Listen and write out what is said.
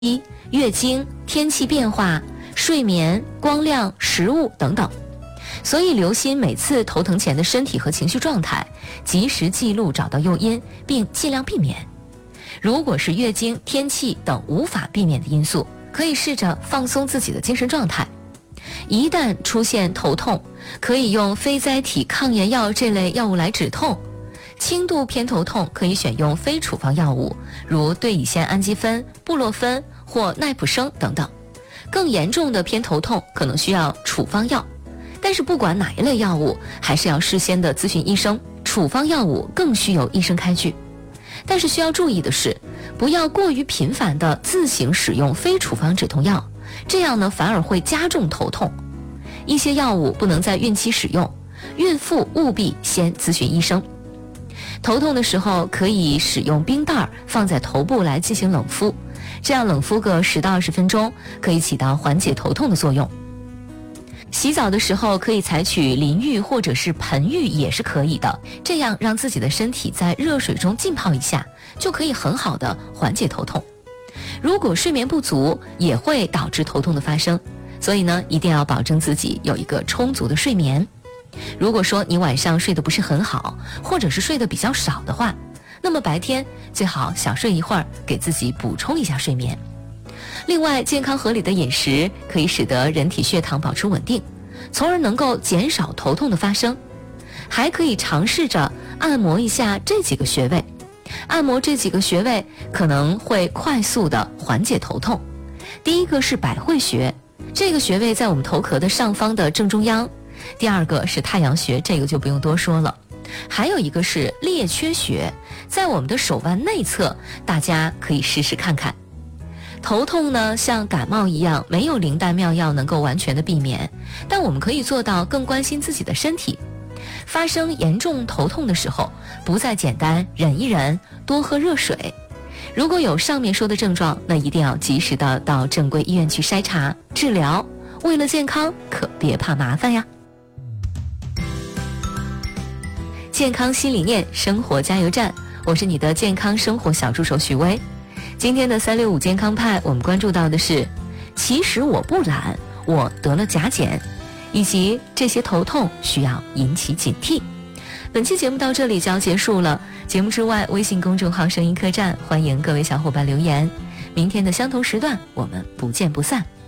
月经、天气变化、睡眠、光亮、食物等等。所以留心每次头疼前的身体和情绪状态，及时记录找到诱因，并尽量避免。如果是月经、天气等无法避免的因素，可以试着放松自己的精神状态。一旦出现头痛，可以用非甾体抗炎药这类药物来止痛。轻度偏头痛可以选用非处方药物，如对乙酰氨基酚、布洛芬或奈普生等等。更严重的偏头痛可能需要处方药，但是不管哪一类药物，还是要事先的咨询医生。处方药物更需由医生开具。但是需要注意的是，不要过于频繁地自行使用非处方止痛药，这样呢反而会加重头痛。一些药物不能在孕期使用，孕妇务必先咨询医生。头痛的时候可以使用冰袋放在头部来进行冷敷，这样冷敷个10到20分钟，可以起到缓解头痛的作用。洗澡的时候可以采取淋浴或者是盆浴也是可以的，这样让自己的身体在热水中浸泡一下，就可以很好的缓解头痛。如果睡眠不足也会导致头痛的发生，所以呢一定要保证自己有一个充足的睡眠。如果说你晚上睡得不是很好，或者是睡得比较少的话，那么白天最好小睡一会儿，给自己补充一下睡眠。另外，健康合理的饮食可以使得人体血糖保持稳定，从而能够减少头痛的发生。还可以尝试着按摩一下这几个穴位，按摩这几个穴位可能会快速的缓解头痛。第一个是百会穴，这个穴位在我们头壳的上方的正中央。第二个是太阳穴，这个就不用多说了。还有一个是列缺穴，在我们的手腕内侧，大家可以试试看看。头痛呢，像感冒一样，没有灵丹妙药能够完全的避免，但我们可以做到更关心自己的身体。发生严重头痛的时候，不再简单忍一忍，多喝热水。如果有上面说的症状，那一定要及时的到正规医院去筛查治疗。为了健康，可别怕麻烦呀。健康新理念，生活加油站，我是你的健康生活小助手许巍。今天的365健康派，我们关注到的是，其实我不懒，我得了甲减，以及这些头痛需要引起警惕。本期节目到这里就要结束了，节目之外，微信公众号声音客栈，欢迎各位小伙伴留言。明天的相同时段，我们不见不散。